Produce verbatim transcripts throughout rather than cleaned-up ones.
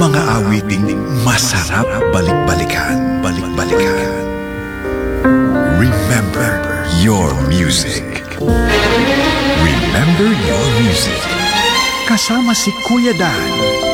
Mga awiting masarap balik-balikan, balik-balikan. Remember your music. Remember your music. Kasama si Kuya Dan.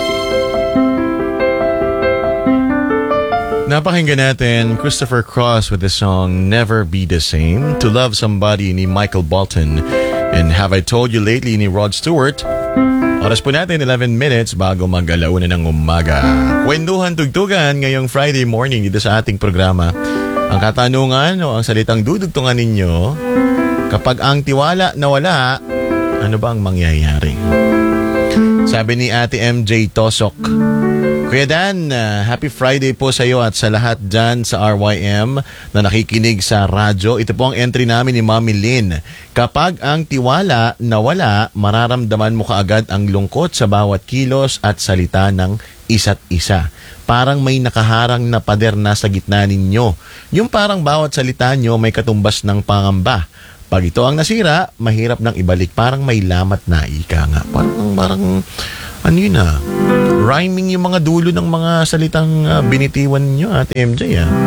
Napakinggan natin Christopher Cross with the song Never Be the Same, To Love Somebody ni Michael Bolton, and Have I Told You Lately ni Rod Stewart. Oras po natin eleven minutes bago mag-alauna ng umaga. Kwentuhan tugtugan ngayong Friday morning dito sa ating programa. Ang katanungan o ang salitang dudugtungan ninyo, kapag ang tiwala nawala, ano ba ang mangyayari? Sabi ni Ate M J Tosok, Kuya Dan, uh, happy Friday po sa iyo at sa lahat dyan sa R Y M na nakikinig sa radyo. Ito po ang entry namin ni Mami Lynn. Kapag ang tiwala nawala, mararamdaman mo kaagad ang lungkot sa bawat kilos at salita ng isa't isa. Parang may nakaharang na pader na sa gitna ninyo. Yung parang bawat salita nyo may katumbas ng pangamba. Pag ito ang nasira, mahirap nang ibalik. Parang may lamat na, ika nga. Parang, parang, ano yun ah, rhyming yung mga dulo ng mga salitang uh, binitiwan nyo, Ate M J ah.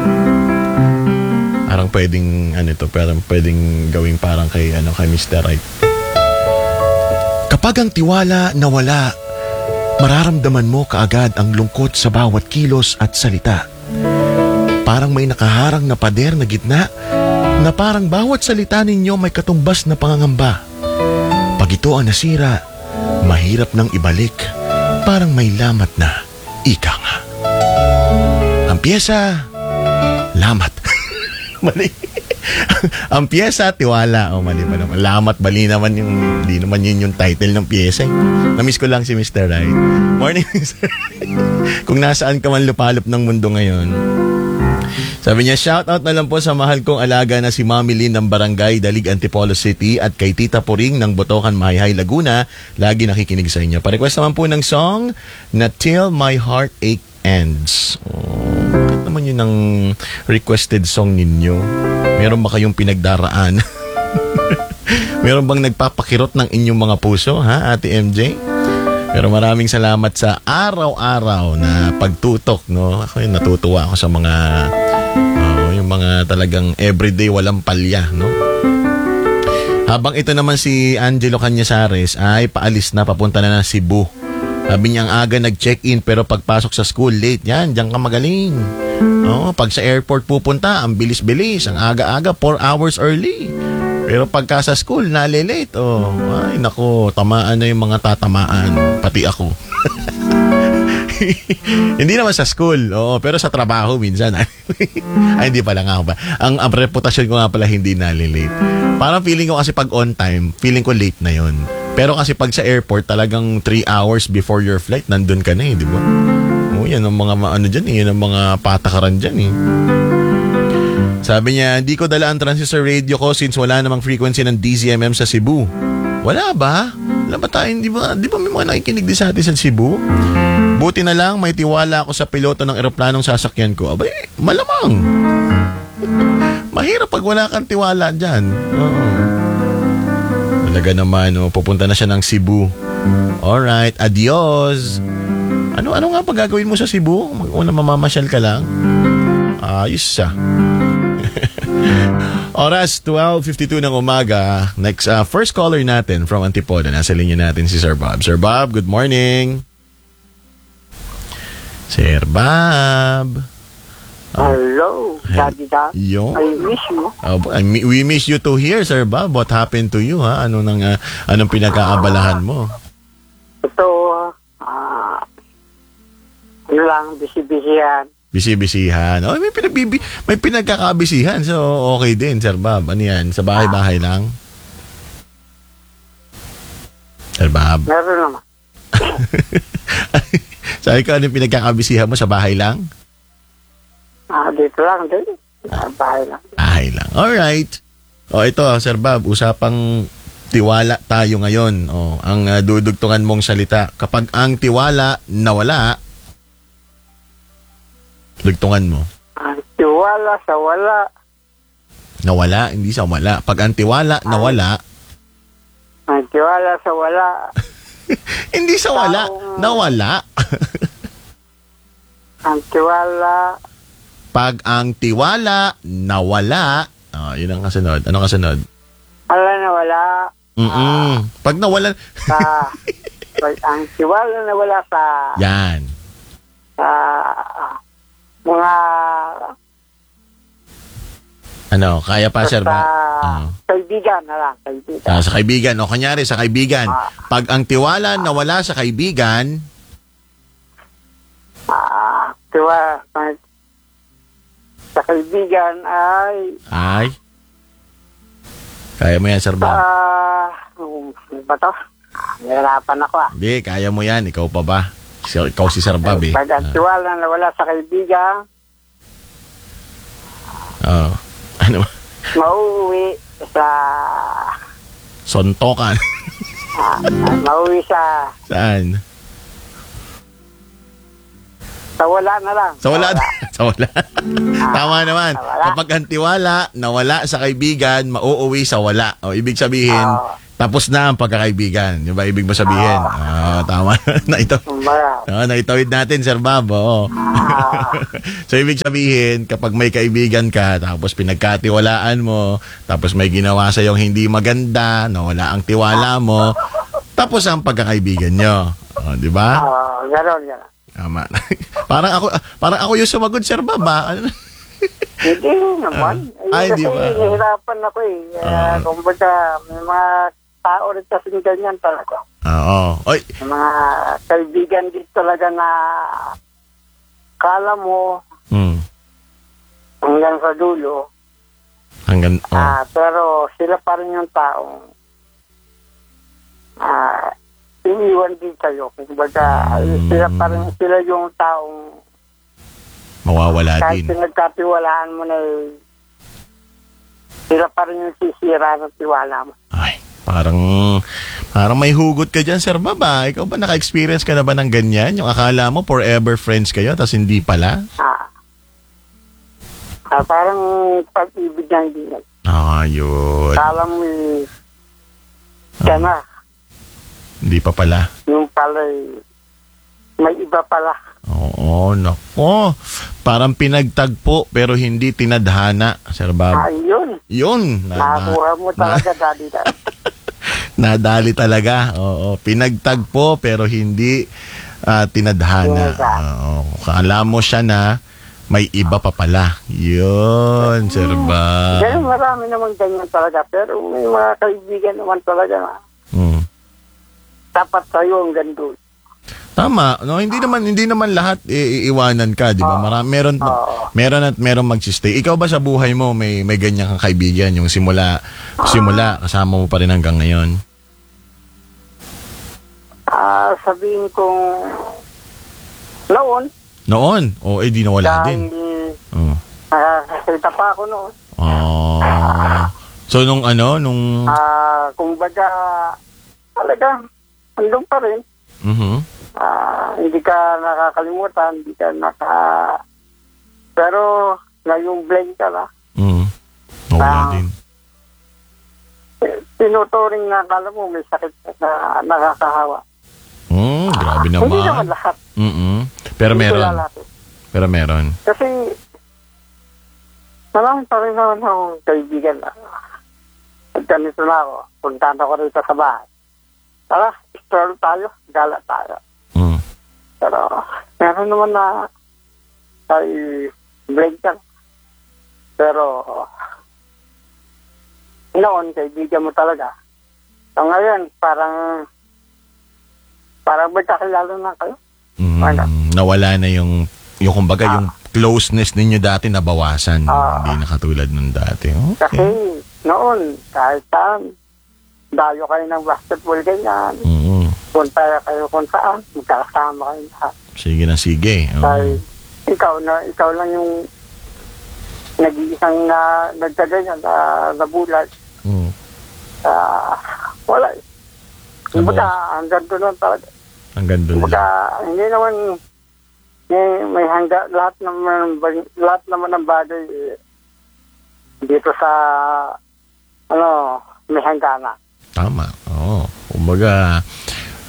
Parang pwedeng, ano ito, parang pwedeng gawing parang kay, ano, kay Mister Right. Kapag ang tiwala nawala, mararamdaman mo kaagad ang lungkot sa bawat kilos at salita. Parang may nakaharang na pader na gitna na parang bawat salita ninyo may katumbas na pangangamba. Pag ito ang nasira, mahirap nang ibalik. Parang may lamat na, ika nga. Ang piyesa, lamat. Mali. Ang piyesa, tiwala. O, mali ba naman? Lamat, bali naman yung, di naman yun yung title ng piyesa. Namiss ko lang si Mister Right. Morning, Mister Kung nasaan ka man lupalop ng mundo ngayon. Sabi niya, shoutout na lang po sa mahal kong alaga na si Mami Lynn ng Barangay Dalig, Antipolo City at kay Tita Puring ng Botokan, Mahayhay, Laguna. Lagi nakikinig sa inyo. Pa-request naman po ng song na Till My Heartache Ends. Oh, bakit naman yun ang requested song ninyo? Meron ba kayong pinagdaraan? Meron bang nagpapakirot ng inyong mga puso, ha, Ate M J? Pero maraming salamat sa araw-araw na pagtutok, no? Ako yun, natutuwa ako sa mga uh, yung mga talagang everyday walang palya, no? Habang ito naman si Angelo Canyasares ay paalis na, papunta na ng Cebu. Sabi niya ang aga nag-check-in pero pagpasok sa school late. Yan, diyan ka magaling. No? Pag sa airport pupunta, ang bilis-bilis, ang aga-aga, four hours early. Pero pagka sa school, nalilate. Oh, ay, nako, tamaan na yung mga tatamaan. Pati ako. Hindi naman sa school, oo, pero sa trabaho minsan. Ay, hindi pala nga ako ba. Ang, ang reputasyon ko nga pala hindi nalilate. Parang feeling ko kasi pag on time, feeling ko late na yon. Pero kasi pag sa airport, talagang three hours before your flight, nandun ka na eh, di ba? Oh, yan ang mga ano dyan eh, yan ang mga patakaran dyan eh. Sabi niya, hindi ko dala ang transistor radio ko since wala namang frequency ng D Z M M sa Cebu. Wala ba? Wala ba tayo? Di ba, di ba may mga nakikinig din sa atin sa Cebu? Buti na lang, may tiwala ako sa piloto ng eroplanong sasakyan ko. Abay, malamang. Mahirap pag wala kang tiwala dyan. Oo. Talaga naman, oh, pupunta na siya ng Cebu. Alright, adios. Ano, ano nga pag gagawin mo sa Cebu? Una mamamasyal ka lang? Ayos siya. Oras twelve fifty-two ng umaga. Next, uh, first caller natin from Antipolo. Nasa linya natin si Sir Bob. Sir Bob, good morning. Sir Bob. Oh. Hello, Daddy Da. Yo. I miss you. Oh, I, we miss you to hear, Sir Bob. What happened to you, ha? Ano nang, uh, anong pinag-aabalahan mo? Ito, ah, uh, yun lang, busy-busyhan. Bisi-bisihan. Oh, may pinagbibi, may pinagkakabisihan. So, okay din, Sir Bob. Ano yan? Sa bahay-bahay lang? Sir Bob. Meron naman. Sabi ko, anong pinagkakabisihan mo? Sa bahay lang? Ah, dito lang din. Sa bahay lang. Bahay lang. Alright. O, ito, Sir Bob, usapang tiwala tayo ngayon. O, ang uh, dudugtungan mong salita. Kapag ang tiwala nawala, dugtungan mo. Ang tiwala sa wala. Nawala, hindi sa wala. Pag ang tiwala nawala, Ang tiwala sa wala. hindi sa wala, Taong- nawala. ang tiwala, Pag ang tiwala nawala, oh, yun ang kasunod. Ano kasunod? ala na wala Mm-mm. Pag nawala, sa, pag ang tiwala na wala sa, yan. sa mga, Ano, kaya pa, sir sa ba? Ah. kaibigan na lang, kaibigan. Ah, sa kaibigan. O, kanyari, sa kaibigan. Ah. Pag ang tiwala nawala sa kaibigan, Ah, tiwala, sa kaibigan ay, ay, kaya mo yan, sir ba? ah, ano ba to? Nahirapan ako ah. Hindi, kaya mo yan. Ikaw pa ba? Si- Ikaw si Sir Bob, eh. Pag ang tiwala na wala sa kaibigan, Ah. Oh. Ano ba? mauwi sa, Sontokan. ah, mauwi sa, Saan? sa wala na lang. Sa wala. Sa wala. Tama naman. sa wala. Kapag ang tiwala nawala sa kaibigan, mauuwi sa wala. O, ibig sabihin, Oo. tapos na ang pagkakaibigan. Di ba ibig mo sabihin? Ah, tama. na ito. Kumbaga, Ah, naitawid natin, Sir Bob. Oo. ah, So, ibig sabihin, kapag may kaibigan ka, tapos pinagkatiwalaan mo, tapos may ginawa sa yung hindi maganda, nawala ang tiwala mo, tapos ang pagkakaibigan nyo. Oh, di ba? ah, gano'n, gano'n. Tama. parang ako parang ako yung sumagot, Sir Bob, ha? Ano? Hindi naman. Ah, Eh, ay, di kasi ba? nahirapan ako eh. Uh, Ah. kumbaga, may mga tao rin kasing ganyan talaga. Oo. Oy, May mga kaibigan din talaga na kala mo hmm. hanggang sa dulo. Hanggang, oh. Ah, pero sila pa rin yung taong ah, iniwan din kayo. Kumbaga, Mm. sila pa rin, sila yung taong Mawawala kahit din. pinagkatiwalaan mo na eh, sila pa rin yung sisira ng tiwala mo. Ay, parang, parang may hugot ka dyan, Sir Bob, ah. Ikaw ba, naka-experience ka na ba ng ganyan? Yung akala mo forever friends kayo, tapos hindi pala? Ah, ah parang pag-ibig ng dinag. Ah, yun. Kala mo eh, siya na, Hindi pa pala. yung pala eh, may iba pala. Oo, nako. Parang pinagtagpo, pero hindi tinadhana, Sir Bob. Ah, yun. Yun. na- Nakakuha mo talaga dati na. Nadali talaga. Oo, pinagtagpo pero hindi ah, tinadhana. Yes, ah. Oo, kala mo siya na may iba pa pala. Yun, Sir Bob. Kaya marami naman ganyan talaga. Pero may mga kaibigan naman talaga na Mm. dapat sa'yo ang gandun. Tama, no, hindi naman hindi naman lahat i- iiwanan ka, di ba? Marami meron Oo. meron at meron magsi-stay. Ikaw ba sa buhay mo may may ganyan kang kaibigan yung simula simula kasama mo pa rin hanggang ngayon? Ah, sabihin kong noon, Noon, o eh di nawala dahil din. Oh. nakakakita pa ako noon. Ah. So nung ano, nung Ah, kumbaga, talaga, andun pa rin. mhm. Ah, hindi ka nakakalimutan, hindi ka naka... Pero, ngayong blame ka na. Mm. Nawala Ah. din. Eh, Tinuturing na akala mo may sakit na nakakahawa. Mm, grabe Hindi naman. naman lahat. Mm. Pero Hindi meron. wala lahat eh. Pero meron. Kasi, marami pa rin naman akong kaibigan na. At ganito na ako, puntahan ako rito sa bahay. Tara, stroll tayo, gala tayo. Mm. Pero, meron naman na ay break lang. Pero, noon, kaibigan mo talaga. So ngayon, parang, parang magkakilala na kayo. Mm. Wala. Nawala na yung yung kumbaga yung closeness ninyo dati nabawasan. Ah. Hindi na katulad nung dati. Kasi, Okay. noon, kahit saan, dayo kayo ng basketball ganyan. Mm. Punta kayo kung saan, magkakasama kayo lahat. Sige na sige. Oo. Dahil, ikaw na, ikaw lang yung nag-iisang na nagkaganyan na nabulag. Mm. Ah, wala eh. Kumbaga, hanggang doon lang talaga. Hanggang doon Kumbaga, lang. hindi naman may, may hangga, lahat naman, lahat naman ng bagay eh, dito sa, ano, may hangganan. Tama. Oo. Kumbaga,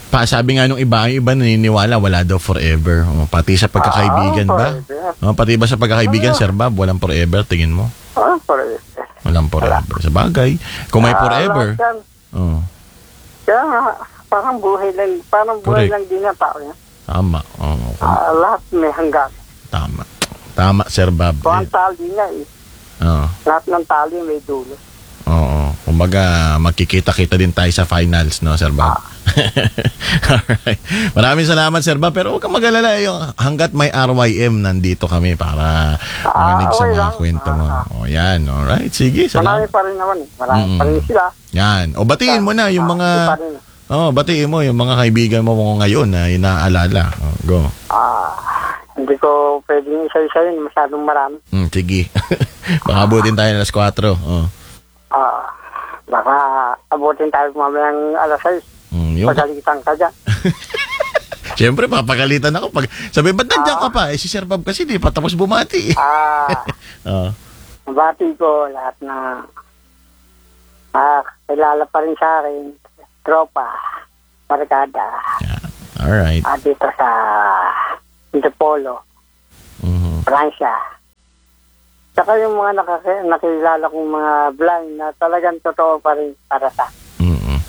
Pa, sabi nga nung iba, yung iba naniniwala, wala daw forever. O, pati sa pagkakaibigan Ah, ba? forever. O, pati ba sa pagkakaibigan, Sir Bob, walang forever, tingin mo? Ah, forever. Walang forever. Sa bagay, kung may Ah, forever, lahat yan. oh, Kaya nga, parang buhay lang, parang buhay Correct. lang din ang tao niya. tama. Oh, Ah, lahat may hanggan. tama. Tama, Sir Bob. Kung ang Eh, tali niya eh, oh, lahat ng tali may dulo. oo. Kumbaga, magkikita-kita din tayo sa finals, no, Sir Bob? Alright. Maraming salamat, Sir Bob. Pero huwag kang mag-alala. Yung, hanggat may R Y M, nandito kami para makinig sa okay mga lang. kwento mo. Ah, O, yan. Alright. Sige, Marami salamat. pa rin naman. eh. Marami Mm-mm. pa rin sila. Yan. O, batiin mo na yung Ah, mga... hindi pa rin. Oh, batiin mo yung mga kaibigan mo mo ngayon na inaalala. Oh, go. Ah, hindi ko pwedeng isa-isayin. Masyadong marami. Hmm, sige. Baka abutin tayo ng alas kwatro. Oh. Ah, baka abutin tayo mamayang alas sais. Hmm, yung... Pagalitan ka dyan. Siyempre, papagalitan ako. Pag... Sabi, ba't nandiyan ka pa? Eh, si Sir Bob kasi di pa tapos bumati. Ah, Oh. mabati ko lahat na ah, kilala pa rin sa akin. Tropa, barkada, Yeah. Alright. at dito sa Antipolo, Mhm. Francia. Saka yung mga nakaka- nakilala kong mga blind na talagang totoo pa rin para sa Mhm.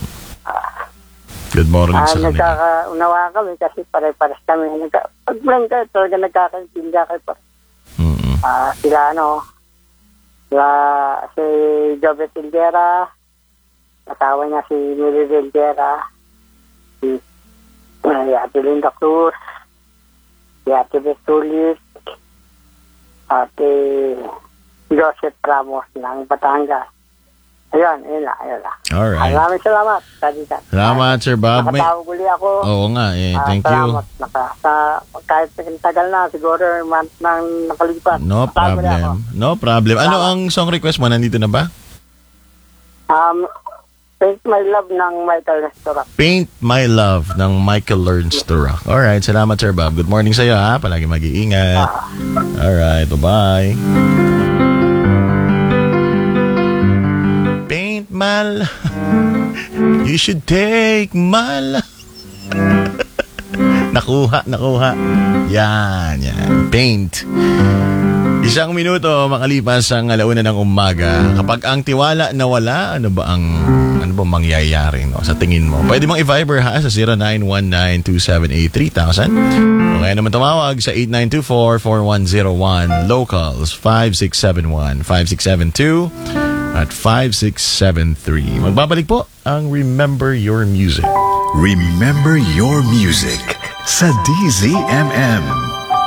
Good morning Ah, sa kanila. nagkakaunawa kami kasi pare-pares kami. Nagka, pag blind kayo, talaga nagkakaintindihan kayo pa. Mhm. Ah, sila ano, sila si Jobet Hildera, asawa niya si Miri Hildera, si uh, Ate Linda Cruz, si Ate Betulis, Ate Joseph Ramos ng Batangas. Ayun, ayun lang, ayun lang. Alright. Maraming salamat. Kadita. Salamat, Sir Bob. May... Nakatawag uli ako. Oo nga, eh. Ah, Thank you. salamat. Naka, sa, kahit tagal na, siguro month nang nakalipas. No Nakatawag uli ako. problem. No problem. Ano ang song request mo? Nandito na ba? Um, Paint My Love ng Michael Restaurant. Paint My Love ng Michael Learns to Rock. Alright, salamat, Sir Bob. Good morning sa'yo, ha? Palagi mag-iingat. Alright, bye-bye. Paint my love. You should take my love. Nakuha, nakuha. Yan, yan. Paint. Isang minuto makalipas ang alauna ng umaga. Kapag ang tiwala nawala, ano ba ang ano ba mangyayari, no? Sa tingin mo? Pwede mong i-Viber, ha, sa zero nine one nine two seven eight three thousand. O kaya naman tumawag sa eight nine two four four one zero one. Locals five six seven one five six seven two at five six seven three. Magbabalik po ang Remember Your Music. Remember Your Music sa D Z M M.